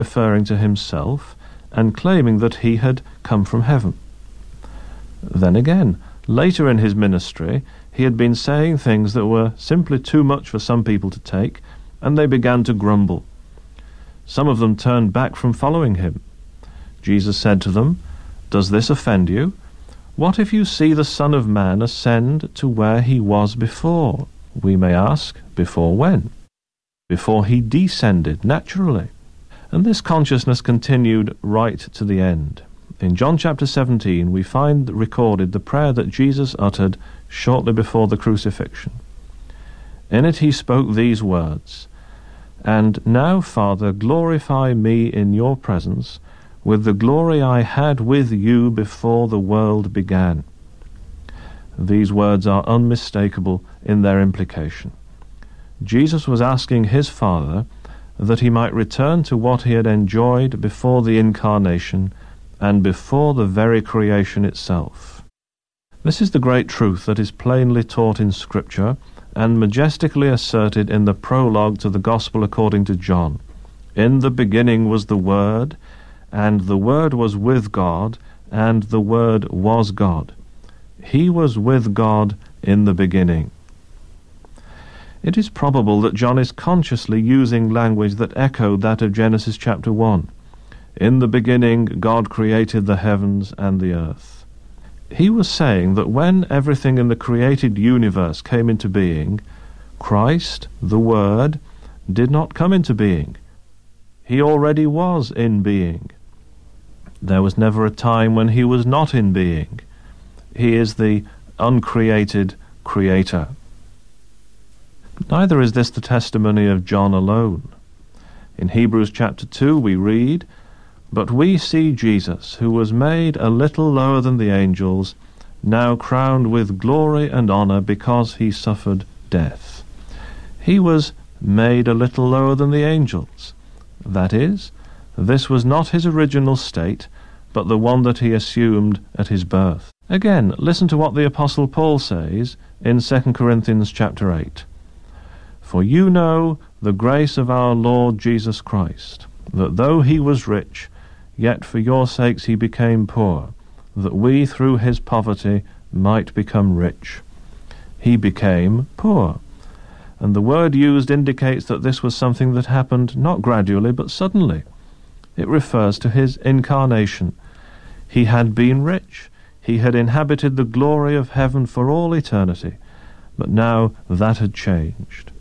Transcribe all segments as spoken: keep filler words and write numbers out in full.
referring to himself and claiming that he had come from heaven. Then again, later in his ministry, he had been saying things that were simply too much for some people to take, and they began to grumble. Some of them turned back from following him. Jesus said to them, "Does this offend you? What if you see the Son of Man ascend to where he was before?" We may ask, before when? Before he descended, naturally. And this consciousness continued right to the end. In John chapter seventeen, we find recorded the prayer that Jesus uttered shortly before the crucifixion. In it he spoke these words, "And now, Father, glorify me in your presence with the glory I had with you before the world began." These words are unmistakable in their implication. Jesus was asking his Father that he might return to what he had enjoyed before the incarnation and before the very creation itself. This is the great truth that is plainly taught in Scripture and majestically asserted in the prologue to the Gospel according to John. "In the beginning was the Word, and the Word was with God, and the Word was God. He was with God in the beginning." It is probable that John is consciously using language that echoed that of Genesis chapter one. "In the beginning God created the heavens and the earth." He was saying that when everything in the created universe came into being, Christ, the Word, did not come into being. He already was in being. There was never a time when he was not in being. He is the uncreated Creator. Neither is this the testimony of John alone. In Hebrews chapter two we read, "But we see Jesus, who was made a little lower than the angels, now crowned with glory and honor because he suffered death." He was made a little lower than the angels. That is, this was not his original state, but the one that he assumed at his birth. Again, listen to what the Apostle Paul says in Second Corinthians chapter eight. "For you know the grace of our Lord Jesus Christ, that though he was rich, yet for your sakes he became poor, that we through his poverty might become rich." He became poor. And the word used indicates that this was something that happened not gradually but suddenly. It refers to his incarnation. He had been rich. He had inhabited the glory of heaven for all eternity. But now that had changed.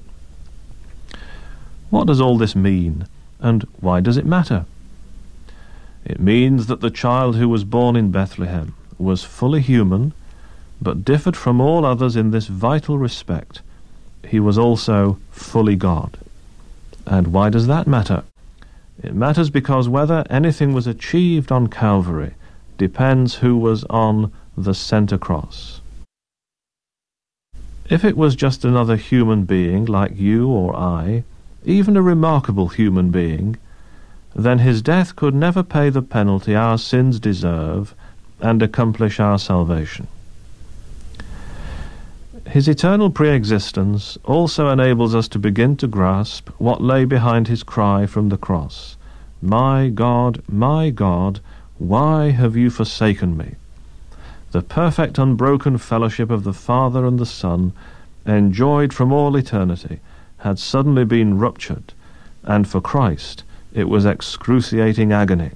What does all this mean, and why does it matter? It means that the child who was born in Bethlehem was fully human, but differed from all others in this vital respect. He was also fully God. And why does that matter? It matters because whether anything was achieved on Calvary depends who was on the center cross. If it was just another human being like you or I, even a remarkable human being, then his death could never pay the penalty our sins deserve and accomplish our salvation. His eternal pre-existence also enables us to begin to grasp what lay behind his cry from the cross. "My God, my God, why have you forsaken me?" The perfect unbroken fellowship of the Father and the Son, enjoyed from all eternity, had suddenly been ruptured, and for Christ it was excruciating agony.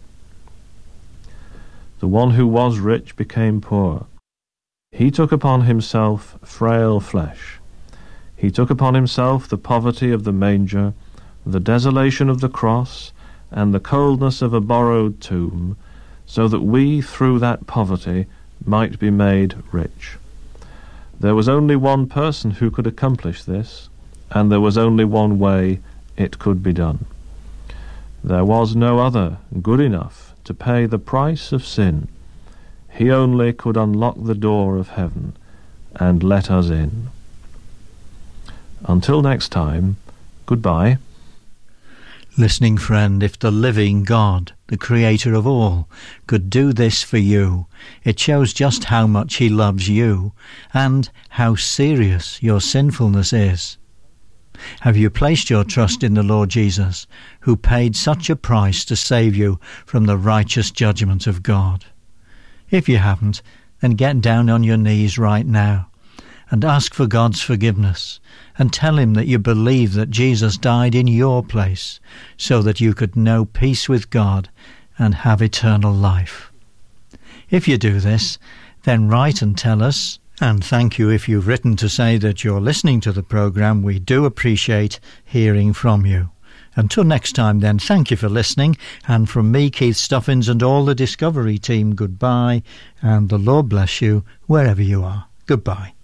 The one who was rich became poor. He took upon himself frail flesh. He took upon himself the poverty of the manger, the desolation of the cross, and the coldness of a borrowed tomb, so that we, through that poverty, might be made rich. There was only one person who could accomplish this, and there was only one way it could be done. There was no other good enough to pay the price of sin. He only could unlock the door of heaven and let us in. Until next time, goodbye. Listening friend, if the living God, the creator of all, could do this for you, it shows just how much he loves you and how serious your sinfulness is. Have you placed your trust in the Lord Jesus, who paid such a price to save you from the righteous judgment of God? If you haven't, then get down on your knees right now and ask for God's forgiveness, and tell him that you believe that Jesus died in your place so that you could know peace with God and have eternal life. If you do this, then write and tell us, and thank you if you've written to say that you're listening to the programme. We do appreciate hearing from you. Until next time then, thank you for listening, and from me, Keith Stuffins, and all the Discovery team, goodbye, and the Lord bless you wherever you are. Goodbye.